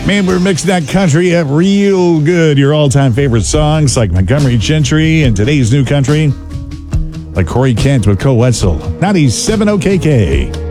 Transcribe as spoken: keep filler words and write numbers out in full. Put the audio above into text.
Man, we're mixing that country up real good. Your all-time favorite songs like Montgomery Gentry and today's new country, like Corey Kent with Cole Wetzel. ninety-seven O K K.